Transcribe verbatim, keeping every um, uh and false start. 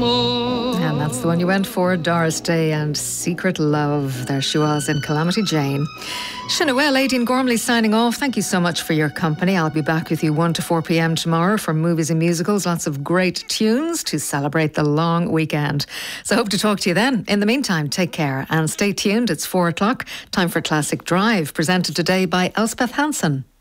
amor. And that's the one you went for, Doris Day and Secret Love. There she was in Calamity Jane. Sinead, Aideen Gormley signing off. Thank you so much for your company. I'll be back with you one to four p.m. tomorrow for movies and musicals. Lots of great tunes to celebrate the long weekend. So hope to talk to you then. In the meantime, take care and stay tuned. It's four o'clock. Time for Classic Drive, presented today by Elspeth Hansen.